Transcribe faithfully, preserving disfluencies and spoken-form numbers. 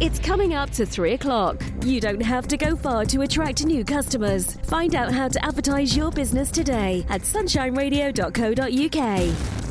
It's coming up to three o'clock. You don't have to go far to attract new customers. Find out how to advertise your business today at sunshine radio dot co dot uk.